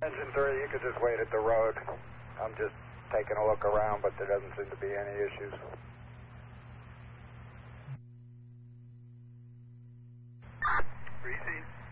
Engine 3, you could just wait at the road. I'm just taking a look around, but there doesn't seem to be any issues. Receive.